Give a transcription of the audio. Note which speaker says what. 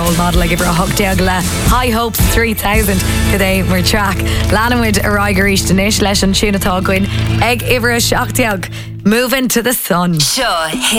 Speaker 1: role model ag ibre hochdeag le High Hopes 3000 today mar track Lanamid a Rigerísh Danish leis an tune atá goin ag ibre seachdeag Moving to the Sun.
Speaker 2: Sure.